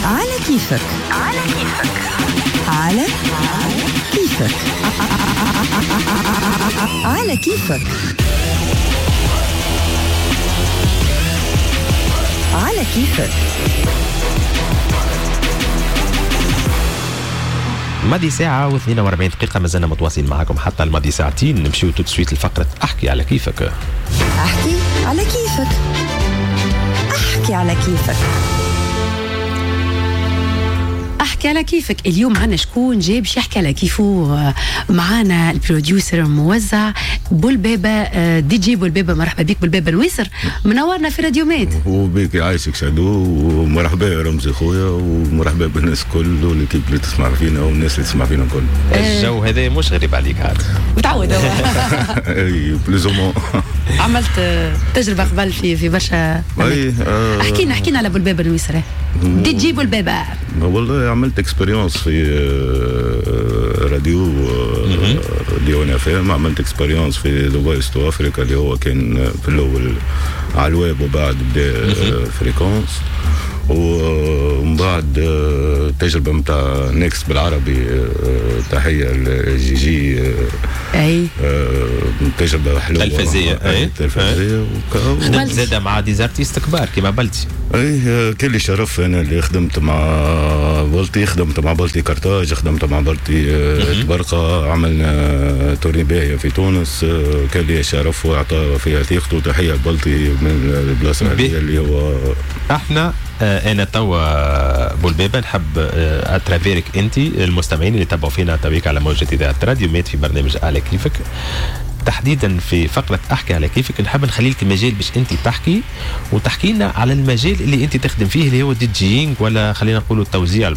على كيفك. على كيفك. على كيفك. على كيفك. على كيفك. ماضي ساعة و42 دقيقة، مازلنا متواصلين معكم حتى الماضي ساعتين. نمشيو تسويت لفقرة أحكي على كيفك. أحكي على كيفك. أحكي على كيفك. احكي على كيفك. اليوم عنا شكون جاي باش يحكي على كيفه؟ معانا البروديوسر الموزع بولبابة، دي جي بولبابة. مرحبا بك بولبابة نويسر، منورنا في راديو ميد. وبيك عايشك شادو، ومرحبا يا رمزي خويا، ومرحبا بالناس الكل والكيب اللي تسمع فينا والناس اللي تسمع فينا الكل. الجو هذا مش غريب عليك عاد، متعود هو. اي بلوزومون. عملت تجربة قبل في برشا. احكينا على بولبابة نويسر، دي جي بولبابة. والله عملت اكسبيريونس في راديو ديون اف ام، عملت اكسبيريونس في ذا فويس تو افريكا اللي هو كان في الاول على الويب وبعد بدا فريكونس، ومن بعد التجربه نتاع نيكست بالعربي. تحيه لجي جي. اي تجربه حلوه تلفزيه. تلفزيه. خدمت زاده مع ديزارتيست كبار كيما بلتي. اي كان لي شرف انا اللي خدمت مع بلطي، خدمت مع بلطي كرتاج، خدمت مع بلطي تبرقه، عملنا تورني باهيه في تونس. كان لي شرف واعطى فيها ثقته. تحيه بلطي من البلاصه اللي هو احنا. انا توا بولبابة نحب اترافيرك انت المستمعين اللي تابعوا فينا تويك على موجة اذاعه راديو ميت في برنامج على كيفك، تحديدا في فقره احكي على كيفك. نحب نخلي لك المجال باش انت تحكي وتحكي لنا على المجال اللي انت تخدم فيه اللي هو دي جيينج، ولا خلينا نقولوا التوزيع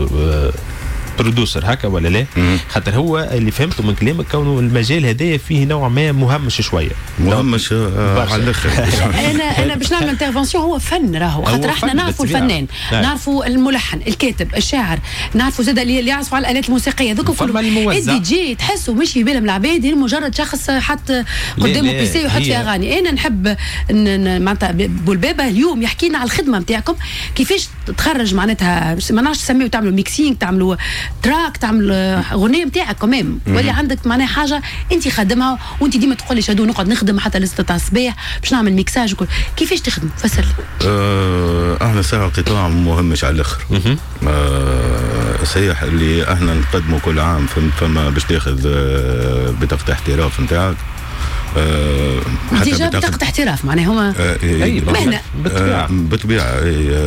برودوسر هكا ولا لا؟ خاطر هو اللي فهمته من كلامك كونه المجال هذايا فيه نوع ما مهمش شويه، مهمش على الاخر. انا باش نعمل انترفونسيون. هو فن راهو، خاطر احنا نعرفوا الفنان، نعرفوا الملحن، الكاتب، الشاعر، نعرفوا زاد اللي يعزفوا على الالات الموسيقيه. ذوك كلهم الدي جي تحسوا مش في بالهم العباد، مجرد شخص حط قدامه بيسي ويحط فيه اغاني. انا نحب معناتها بولبابة اليوم يحكي لنا على الخدمه نتاعكم، كيفاش تخرج معناتها ما نعرفش تسميو، تعملوا ميكسينغ، تعملوا تراك، تعمل اغنيه نتاعك كمان، ولا عندك معناها حاجه انت خادمها وانت ديما تقول لي شادو نقعد نخدم حتى لسه تاع الصباح باش نعمل ميكساج وكل. كيفاش تخدم؟ فسر لي. احنا ساعه قطاع مهمش على الاخر. السياح اللي احنا نقدمه كل عام فما باش تاخذ بطاقه احتراف نتاعك. ديجا بطاقة احتراف معناها هما مهنة بالطبيعة.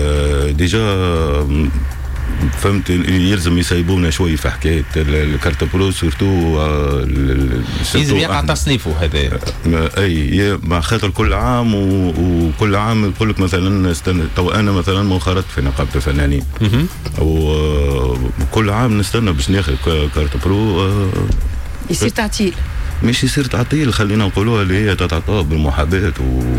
ديجا فهمت يلزم يسيبونا شوي في حكايه الكارت برو سورتو. لازم يقع تصنيفه هذا. اي مع خاطر كل عام وكل عام يقول لك مثلا استنى. تو انا مثلا مؤخرا في نقابه الفنانين، وكل عام نستنى باش ناخذ كارت برو. يصير تعطيل، مش يصير تعطيل، خلينا نقولوها اللي هي تتعطى بالمحاباه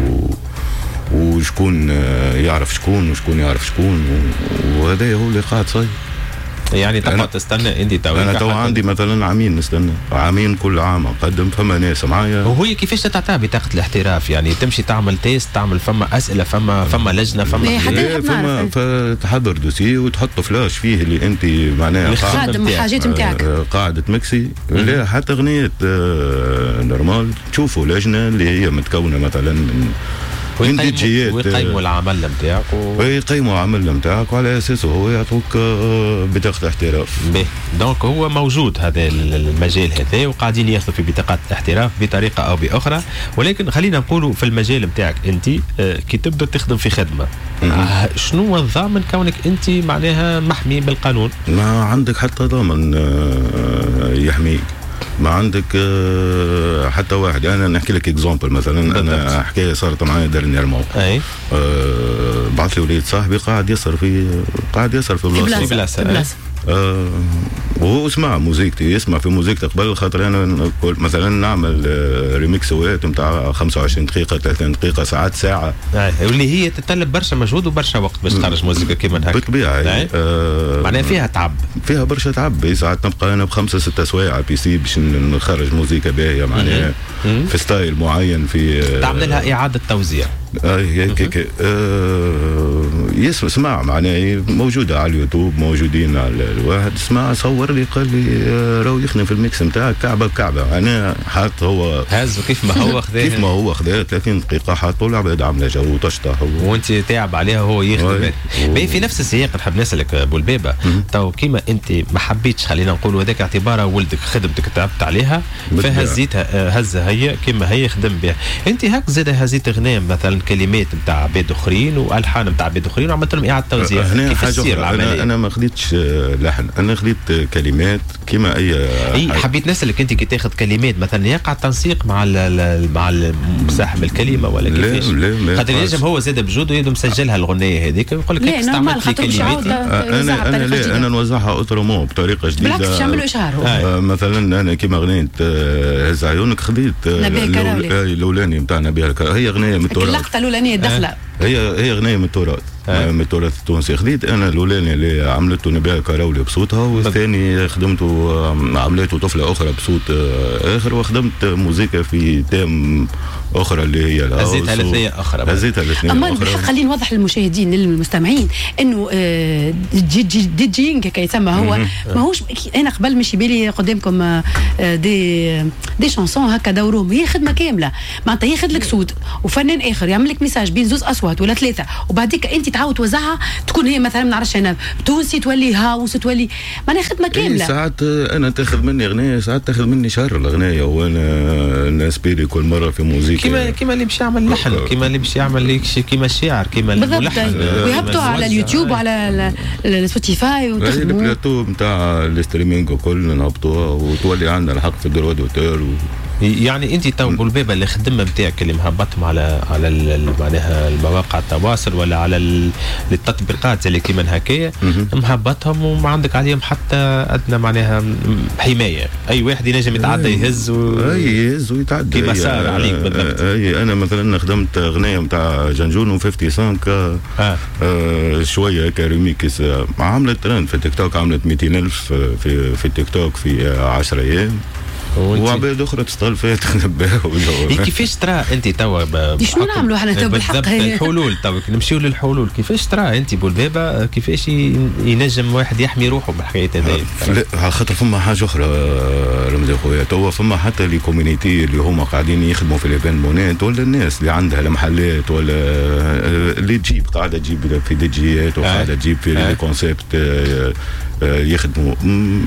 وشكون يعرف شكون وشكون يعرف شكون، وهذا هو اللي قاعد صاير. يعني تقعد تستنى انت انا تو عندي مثلا عامين نستنى، عامين كل عام اقدم. فما ناس معايا. وهي كيفاش تتعطى بطاقه الاحتراف؟ يعني تمشي تعمل تيست، تعمل فما اسئله، فما لجنه، فما تحضر دوسي وتحط فلاش فيه اللي انت معناها خادم حاجات نتاعك، قاعده مكسي. لا حتى اغنيه نورمال تشوفوا لجنه اللي هي متكونه مثلا من ويقيموا العمل نتاعك ويقيموا العمل نتاعك، وعلى اساسه هو يعطوك بطاقه احتراف. دونك هو موجود هذا المجال هذا، وقاعدين ياخذوا في بطاقات احتراف بطريقه او باخرى. ولكن خلينا نقولوا في المجال نتاعك انت كي تبدا تخدم في خدمه، شنو الضامن كونك انت معناها محمي بالقانون؟ ما عندك حتى ضامن يحميك، ما عندك حتى واحد. انا نحكي لك اكزامبل مثلا. انا حكايه صارت معايا ديرنييرمون. بعث لي وليد صاحبي قاعد يصر في بلاصه. وهو اسمع موزيكتي، يسمع في موزيكتي قبل. خاطر انا مثلا نعمل ريميكسوات نتاع 25 دقيقه 30 دقيقه ساعات ساعه، واللي هي تتطلب برشا مجهود وبرشا وقت باش تخرج موسيقى كيما هكا. بالطبيعه معناها فيها تعب، فيها برشا تعب. ساعات نبقى انا ب5 6 سوايع بي سي باش نخرج موسيقى باهيه معناها في ستايل معين. في تعمل لها اعاده توزيع. يسمع معناه موجوده على اليوتيوب، موجودين على الواحد اسمع صور لي قال لي راهو يخدم في الميكس نتاعك كعبه بكعبه. انا حاط هو هازو كيف ما هو خذاه، كيف ما هو خذاه 30 دقيقه حاطه العباد عامله جو وطشطه وانت تعب عليها هو يخدم. في نفس السياق نحب نسالك بولبيبه، تو كيما انت ما حبيتش خلينا نقولوا هذاك اعتبارها ولدك خدمتك تعبت عليها فهزيتها هزه هي كيما هي خدم بها، انت هاك زاد هزيت اغنيه مثلا كلمات نتاع عباد اخرين والحان نتاع عباد اخرين وعملت لهم اعاده توزيع. هنا حاجه انا ما خديتش لحن، انا خديت كلمات كيما اي حبيت نسالك انت كي تاخذ كلمات مثلا يقع تنسيق مع صاحب الكلمه ولا كيفاش؟ لا خاطر ينجم هو زاد بجوده يدوم مسجلها الاغنيه هذيك ويقول لك استعملت لي كلماتي. انا نوزعها اوترومون بطريقه جديده بالعكس يعملوا اشهار. مثلا انا كيما اغنيه هز عيونك خديت الاولاني نتاع نبيه الكراولي، هي اغنيه من التراث، اللقطه الاولانيه الدخله هي اغنيه من التراث من التراث التونسي. خديت انا الاولاني اللي عملته نبيه الكراولي بصوتها، والثاني خدمته عملته طفله اخرى بصوت اخر، وخدمت موسيقى في تام اخرى اللي هي هزيتها الاثنين اخرى. اما بالحق خلينا نوضح للمشاهدين للمستمعين انه دي جينج كي يسمى هو ماهوش. انا قبل مشي بالي قدامكم دي شانسون هكا دوروهم، هي خدمه كامله معناتها ياخذ لك صوت وفنان اخر يعمل لك ميساج بين زوز اصوات ولا ثلاثه، وبعديك انت تعاود توزعها تكون هي مثلا ما نعرفش انا تونسي تولي هاوس تولي معناها خدمه كامله. ساعات انا تاخذ مني اغنيه، ساعات تاخذ مني شهر الاغنيه، وانا الناس بيلي كل مره في موسيقى كيما اللي باش يعمل لحن، كيما اللي باش يعمل كيما الشاعر، كيما الملحن ويهبطوا على اليوتيوب وعلى السبوتيفاي البلاتو نتاع الاستريمينغ وكل نهبطوها وتولي عندنا الحق في الدروا دوتور يعني انت تو بولبيبه اللي الخدمه نتاعك اللي مهبطهم على معناها المواقع التواصل ولا على التطبيقات اللي كيما هكايا مهبطهم وما عندك عليهم حتى ادنى معناها حمايه، اي واحد ينجم يتعدى يهز يهز ويتعدى كيما صار عليك بالضبط. انا مثلا خدمت اغنيه نتاع جنجون و55 شويه كريميكس عملت ترند في التيك توك، عملت 200,000 في التيك توك في 10 ايام، وعباد اخرى تشتغل فيها تنبه. كيفاش ترى انت توا شنو نعملوا احنا تو بالحق الحلول؟ تو نمشيو للحلول، كيفاش ترى انت بولبيبه كيفاش ينجم واحد يحمي روحه بالحكايه هذه؟ على خاطر فما حاجه اخرى رمزي خويا، توا فما حتى لي كوميونيتي اللي هما قاعدين يخدموا في الايفينمونات ولا الناس اللي عندها المحلات ولا اللي تجيب قاعده تجيب في دي جيات وقاعده تجيب في لي كونسيبت يخدموا.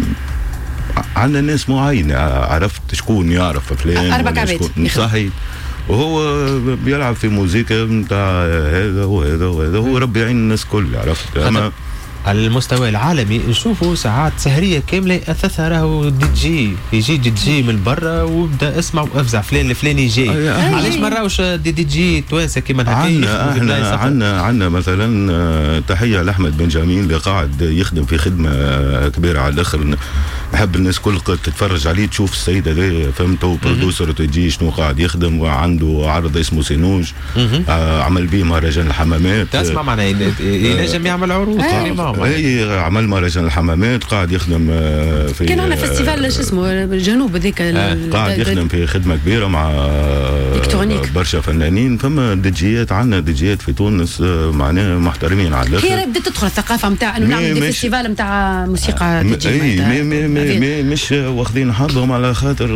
عندنا ناس معينة، عرفت شكون يعرف فلان 4 عباد صحيح، وهو بيلعب في موسيقى نتاع هذا وهذا وهذا، هو ربي يعين الناس كل عرفت. أما على المستوى العالمي نشوفوا ساعات سهريه كامله اثاثها راهو يجي دي جي من برا وبدا اسمع وافزع فلان الفلاني جاي. علاش ما راهوش دي جي توانسه كيما هكا؟ عندنا مثلا تحيه لاحمد بنجامين اللي قاعد يخدم في خدمه كبيره على الاخر، نحب الناس كل تتفرج عليه تشوف السيد هذا فهمتوا برودوسر تجي شنو قاعد يخدم، وعنده عرض اسمه سينوج عمل به مهرجان الحمامات. تسمع معنا ينجم يعمل عروض اي عمل مهرجان الحمامات، قاعد يخدم في كان عندنا فيستيفال شو اسمه الجنوب هذيك قاعد يخدم في خدمه كبيره مع برشا فنانين. فما ديجيات عندنا ديجيات في تونس معناها محترمين على الاخر. هي بدات تدخل الثقافه نتاع انه نعمل فيستيفال نتاع موسيقى اي مش واخذين حظهم على خاطر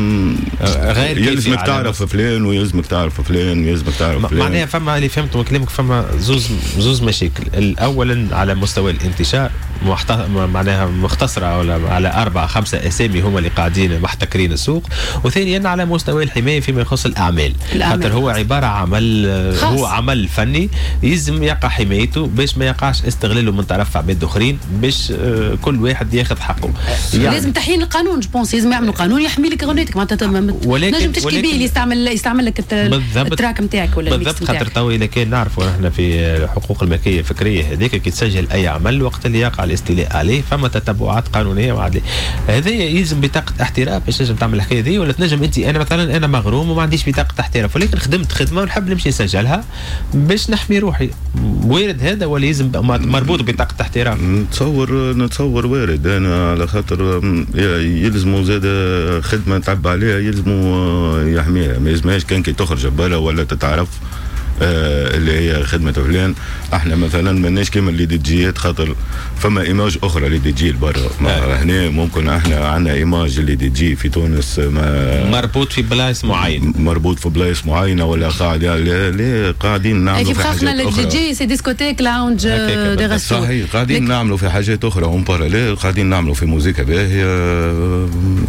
غير يلزمك تعرف فلان ويلزمك تعرف فلان ويلزمك تعرف فلان. معناها فما اللي فهمت من كلامك فما زوز مشاكل. اولا على مستوى الانتشار معناها مختصره ولا على 4-5 اسامي هم اللي قاعدين محتكرين السوق، وثانيا على مستوى الحمايه فيما يخص الاعمال. خاطر هو عباره عمل هو عمل فني يلزم يقع حمايته باش ما يقعش استغلاله من طرف عباد اخرين، باش كل واحد ياخذ حقه. يعني لازم تحيين القانون، جوبونس لازم يعملوا قانون يحمي لك اغنيتك معناتها نجم تشكي به اللي يستعمل لك التراك نتاعك ولا بالضبط. خاطر تو اذا كان نعرفوا احنا في حقوق الملكيه الفكريه هذيك كي تسجل اي عمل وقت اللي يقع الاستيلاء عليه فما تتبعات قانونيه وعاديه. هذا يلزم بطاقه احتراف باش تنجم تعمل الحكايه دي، ولا تنجم انت انا مثلا انا مغروم وما عنديش بطاقه احتراف ولكن خدمت خدمه ونحب نمشي نسجلها باش نحمي روحي، وارد هذا ولا يلزم مربوط بطاقه احتراف؟ نتصور وارد. انا على خاطر يلزموا زاد خدمه تعب عليها يلزموا يحميها، ما يلزمهاش كان كي تخرج برا ولا تتعرف اللي هي خدمه فلان. احنا مثلا ماناش كيما اللي دي جيات، خاطر فما ايماج اخرى اللي دي جي برا. هنا ممكن احنا عندنا ايماج اللي دي جي في تونس مربوط في بلايص معين، مربوط في بلايص معينه، ولا قاعدين نعملوا في حاجات اخرى. كيف دي جي سي ديسكوتيك لاونج دي غاستو. صحيح، قاعدين نعملوا في حاجات اخرى اون باراليل، قاعدين نعملوا في موسيقى باهيه.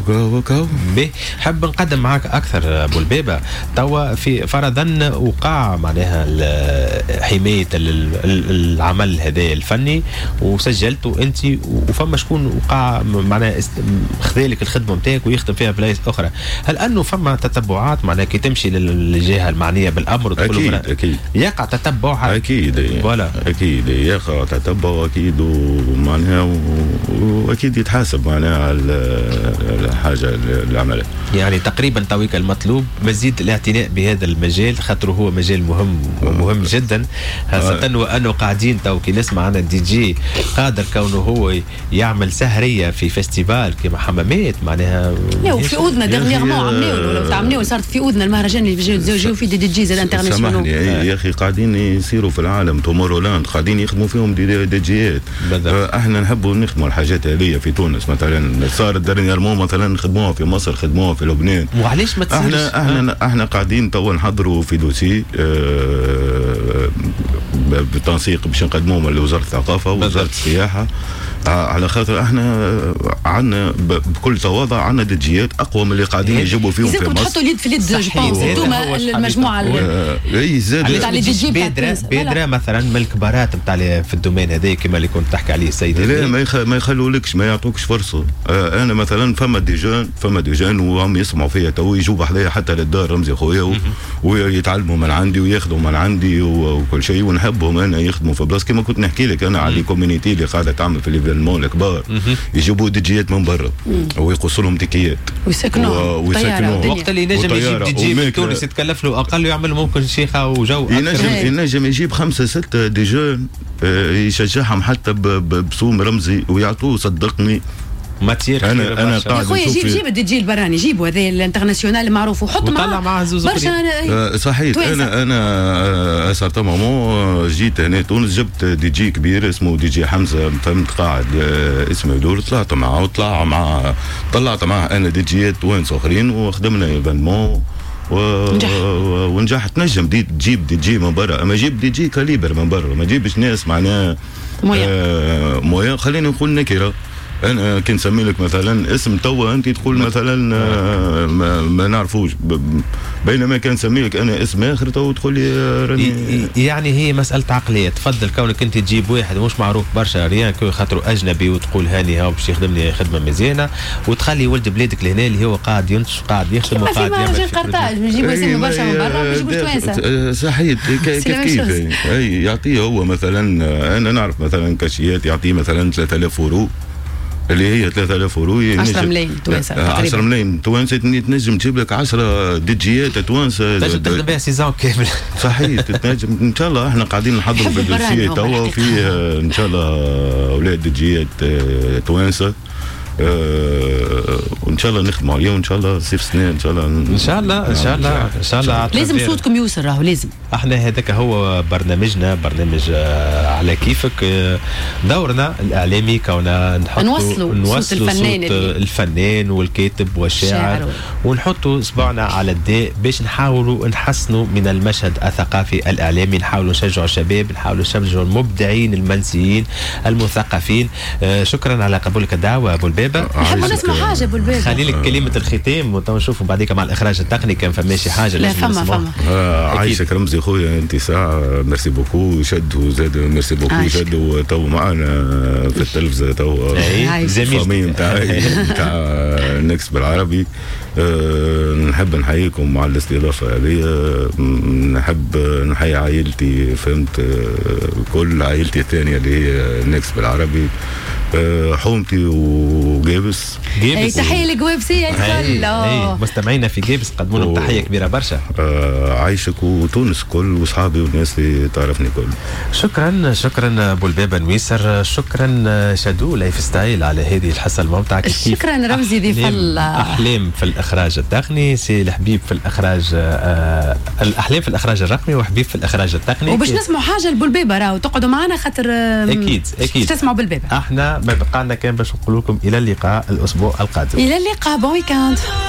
حب نقدم معك اكثر بولبيبه. توا في فرضا وقع معناها حمايه العمل هذا الفني وسجلته انت، وفما شكون وقع معناها خذالك الخدمه نتاعك ويخدم فيها بلايص اخرى، هل انه فما تتبعات معناها كي تمشي للجهه المعنيه بالامر اكيد يقع تتبع؟ اكيد ولا اكيد يقع تتبع اكيد، ومعناها واكيد يتحاسب معناها على الحاجه اللي عملها. يعني تقريبا تويك المطلوب مزيد الاعتناء بهذا المجال، خاطر هو مجال مهم جدا، خاصه وانه قاعدين تو كي نسمع عن الدي جي قادر كونه هو يعمل سهريه في فيستيفال كيما حمامات معناها. لا وفي اذننا ديرنييرمون عملوا تعملوا صارت في اذننا المهرجان اللي يجيو في دي جي انترناسيونال. سامحني يا اخي، قاعدين يصيروا في العالم تومورولاند، قاعدين يخدموا فيهم دي جيات. احنا نحبوا نخدموا الحاجات هذه في تونس مثلا، صارت ديرنييرمون مثلا نخدموها في مصر، خدموها في لبنان. وعلاش ما تصيرش؟ احنا قاعدين تو نحضروا في دوسي بالتنسيق باش نقدموهم لوزاره الثقافه ووزاره السياحه، على خاطر احنا عندنا بكل تواضع عندنا ديجيات اقوى من اللي قاعدين يجيبوا فيهم في مصر. لازمكم تحطوا اليد في اليد جو بونس انتوما المجموعه اي زاد على دي جي بيدرا مثلا من الكبارات نتاع في الدومين هذا كما اللي كنت تحكي عليه السيد. لا ما يخلولكش، ما يعطوكش فرصه. انا مثلا فما دي جان وهم يسمعوا فيا تو، يجوا بحذايا حتى للدار رمزي خويا ويتعلموا من عندي وياخذوا من عندي وكل شيء، ونحبهم انا يخدموا في بلاصه كما كنت نحكي لك انا على الكوميونيتي اللي قاعده تعمل في الايفينمون الكبار. يجيبوا ديجيات من برا ويقصوا لهم تيكيات ويسكنوهم. وقت اللي ينجم يجيب دي جي من تونس يتكلف له اقل يعمل ممكن شيخه وجو اكثر. ينجم يجيب 5-6 دي جون يشجعهم حتى بصوم رمزي ويعطوه، صدقني ماتير. انا قاعد خويا جيب الدي جي البراني، جيبوا هذا الانترناسيونال المعروف وحط معاه برشا. صحيح. انا صارت مومون جيت هنا تونس، جبت دي جي كبير اسمه دي جي حمزه، فهمت، قاعد اسمه يدور، طلعت معاه طلعت معاه انا دي جيات وينس اخرين وخدمنا ايفينمون ونجحت. نجم تجيب دي جي من برا، اما جيب دي جي كاليبر من برا، ما جيبش ناس معناها مويا. خلينا نقول نكره، انا كي نسمي لك مثلا اسم توا انت تقول مثلا ما نعرفوش، بينما كان نسمي لك انا اسم اخر تو تقول لي راني. يعني هي مساله عقليه. تفضل كونك انت تجيب واحد مش معروف برشا ريان كو خاطر اجنبي وتقول هاني هاو باش يخدم لي خدمه مزيانه، وتخلي ولد بلادك لهنا اللي هو قاعد ينتج قاعد يخدم وقاعد يعمل في قرطاج نجيبوا اسم برشا من برا ما نجيبوش توانسه. صحيح. كيف اي يعطيه هو مثلا، انا نعرف مثلا كاشيات يعطيه مثلا 3000 يورو اللي هي 3000 يورو 10 ملايين توانسه تقريبا. 10 ملايين توانسه تنجم تجيب لك 10 ديجيات توانسه تنجم تخدم بها سيزون كامل. صحيح. تنجم ان شاء الله. احنا قاعدين نحضروا في الدوسيه توا وفيه ان شاء الله اولاد ديجيات توانسه، وان شاء الله نخدموا عليه، وان شاء الله صيف سنه ان شاء الله ان شاء الله لازم صوتكم يوصل، راهو لازم. احنا هذاك هو برنامجنا، برنامج على كيفك، دورنا الاعلامي كونا نوصلوا صوت الفنان والكاتب والشاعر ونحطوا اصبعنا على الداء باش نحاولوا نحسنوا من المشهد الثقافي الاعلامي، نحاولوا نشجعوا الشباب، نحاولوا نشجعوا المبدعين المنسيين المثقفين. شكرا على قبولك الدعوه ابو البابه. نحب نسمع حاجه ابو البابه، خلي لك كلمه الختام وتو نشوفوا بعديك مع الاخراج التقني كان فماشي حاجه لازم نسمعها. عايشك رمزي خويا انت ساعه، ميرسي بوكو شد وزاد، ميرسي بوكو شد وتو معنا في التلفزه تو زميل نتاع نكس بالعربي. نحب نحييكم مع الاستضافه هذه، نحب نحيي عائلتي، فهمت، كل عائلتي الثانيه اللي هي نكس بالعربي، حومتي وجابس. تحيه لجوابسيه الكل. مستمعينا في جابس قدموا لهم تحيه كبيره برشا. عايشك وتونس كل واصحابي والناس اللي تعرفني كل. شكرا بولبابه نويسر. شكرا شادو لايف ستايل على هذه الحصه الممتعه. شكرا رمزي ضيف الله. احلام في الاخراج التقني، سي الحبيب في الاخراج، الاحلام في الاخراج الرقمي وحبيب في الاخراج التقني. وباش نسمعوا حاجه البولبابه راهو تقعدوا معنا خاطر اكيد تسمعوا بالبابه. احنا ما بقى لنا كان باش نقول لكم الى اللقاء الاسبوع القادم. الى اللقاء، بون ويكاند.